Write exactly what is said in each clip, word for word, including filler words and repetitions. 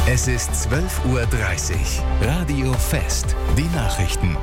Es ist zwölf Uhr dreißig. Radio Fest. Die Nachrichten.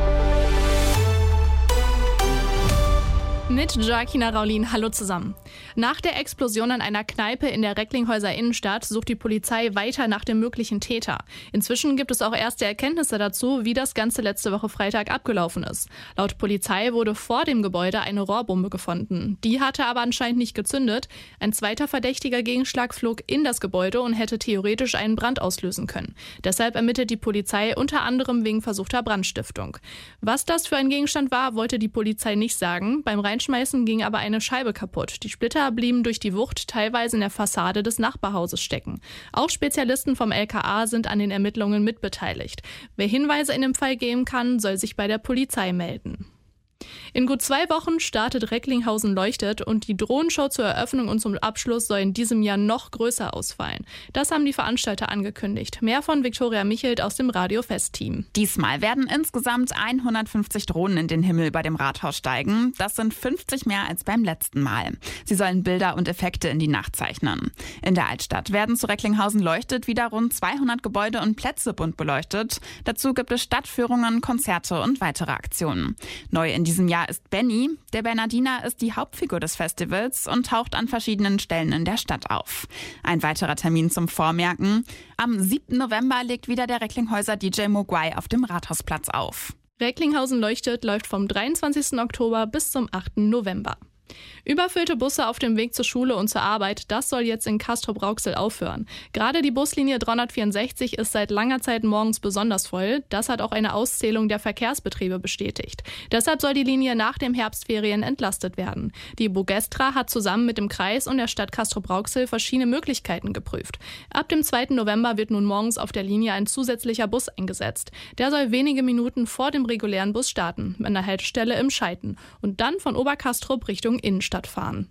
Mit Joaquina Raulin, hallo zusammen. Nach der Explosion in einer Kneipe in der Recklinghäuser Innenstadt sucht die Polizei weiter nach dem möglichen Täter. Inzwischen gibt es auch erste Erkenntnisse dazu, wie das Ganze letzte Woche Freitag abgelaufen ist. Laut Polizei wurde vor dem Gebäude eine Rohrbombe gefunden. Die hatte aber anscheinend nicht gezündet. Ein zweiter verdächtiger Gegenschlag flog in das Gebäude und hätte theoretisch einen Brand auslösen können. Deshalb ermittelt die Polizei unter anderem wegen versuchter Brandstiftung. Was das für ein Gegenstand war, wollte die Polizei nicht sagen. Beim Reinschmeißen ging aber eine Scheibe kaputt. Die Splitter blieben durch die Wucht teilweise in der Fassade des Nachbarhauses stecken. Auch Spezialisten vom L K A sind an den Ermittlungen mitbeteiligt. Wer Hinweise in dem Fall geben kann, soll sich bei der Polizei melden. In gut zwei Wochen startet Recklinghausen leuchtet und die Drohnenshow zur Eröffnung und zum Abschluss soll in diesem Jahr noch größer ausfallen. Das haben die Veranstalter angekündigt. Mehr von Viktoria Michelt aus dem Radio Fest-Team. Diesmal werden insgesamt hundertfünfzig Drohnen in den Himmel bei dem Rathaus steigen. Das sind fünfzig mehr als beim letzten Mal. Sie sollen Bilder und Effekte in die Nacht zeichnen. In der Altstadt werden zu Recklinghausen leuchtet wieder rund zweihundert Gebäude und Plätze bunt beleuchtet. Dazu gibt es Stadtführungen, Konzerte und weitere Aktionen. Neu in diesem Jahr ist Benny. Der Bernardiner ist die Hauptfigur des Festivals und taucht an verschiedenen Stellen in der Stadt auf. Ein weiterer Termin zum Vormerken. Am siebten November legt wieder der Recklinghäuser D J Mogwai auf dem Rathausplatz auf. Recklinghausen leuchtet läuft vom dreiundzwanzigsten Oktober bis zum achten November. Überfüllte Busse auf dem Weg zur Schule und zur Arbeit, das soll jetzt in Castrop-Rauxel aufhören. Gerade die Buslinie dreihundertvierundsechzig ist seit langer Zeit morgens besonders voll. Das hat auch eine Auszählung der Verkehrsbetriebe bestätigt. Deshalb soll die Linie nach den Herbstferien entlastet werden. Die Bugestra hat zusammen mit dem Kreis und der Stadt Castrop-Rauxel verschiedene Möglichkeiten geprüft. Ab dem zweiten November wird nun morgens auf der Linie ein zusätzlicher Bus eingesetzt. Der soll wenige Minuten vor dem regulären Bus starten, an der Haltestelle im Scheiten und dann von Oberkastrop Richtung Innenstadt fahren.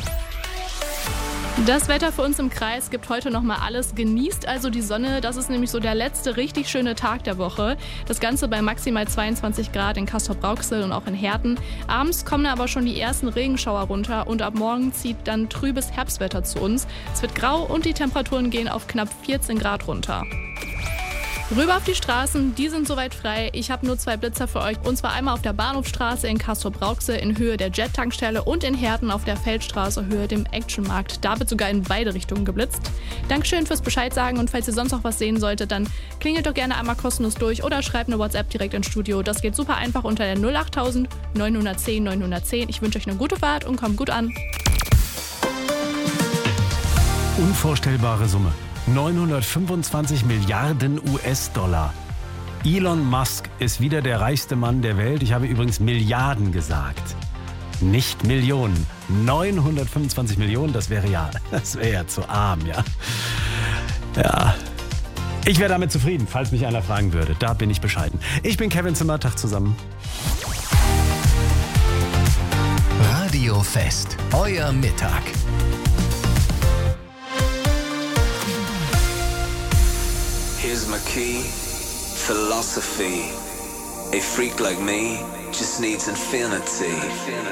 Das Wetter für uns im Kreis gibt heute nochmal alles. Genießt also die Sonne. Das ist nämlich so der letzte richtig schöne Tag der Woche. Das Ganze bei maximal zweiundzwanzig Grad in Castrop-Rauxel und auch in Herten. Abends kommen aber schon die ersten Regenschauer runter und ab morgen zieht dann trübes Herbstwetter zu uns. Es wird grau und die Temperaturen gehen auf knapp vierzehn Grad runter. Rüber auf die Straßen, die sind soweit frei. Ich habe nur zwei Blitzer für euch. Und zwar einmal auf der Bahnhofstraße in Castrop-Rauxel in Höhe der Jet-Tankstelle und in Herten auf der Feldstraße Höhe dem Actionmarkt. Da wird sogar in beide Richtungen geblitzt. Dankeschön fürs Bescheid sagen und falls ihr sonst noch was sehen solltet, dann klingelt doch gerne einmal kostenlos durch oder schreibt eine WhatsApp direkt ins Studio. Das geht super einfach unter der null acht null null neun eins null neun eins null. Ich wünsche euch eine gute Fahrt und kommt gut an. Unvorstellbare Summe. neunhundertfünfundzwanzig Milliarden U S-Dollar. Elon Musk ist wieder der reichste Mann der Welt. Ich habe übrigens Milliarden gesagt. Nicht Millionen. neunhundertfünfundzwanzig Millionen, das wäre ja, das wäre ja zu arm, ja. Ja. Ich wäre damit zufrieden, falls mich einer fragen würde. Da bin ich bescheiden. Ich bin Kevin Zimmer, Tag zusammen. Radio Fest. Euer Mittag. Here's my key, philosophy. A freak like me just needs infinity.